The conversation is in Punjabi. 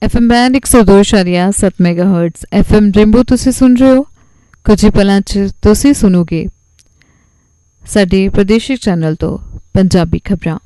FM ਬੈਂਡ 102.7 ਮੈਗਾਹਰਟਜ਼ FM ਰੇਨਬੋ ਤੁਸੀਂ ਸੁਣ ਰਹੇ ਹੋ। ਕੁਝ ਹੀ ਪਲਾਂ 'ਚ ਤੁਸੀਂ ਸੁਣੋਗੇ ਸਾਡੇ ਪ੍ਰਦੇਸ਼ਿਕ ਚੈਨਲ ਤੋਂ ਪੰਜਾਬੀ ਖਬਰਾਂ।